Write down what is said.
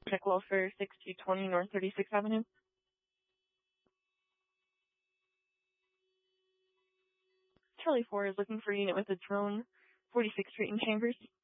check welfare 6220 North 36th Avenue. Charlie 4 is looking for a unit with a drone, 46th Street in Chambers.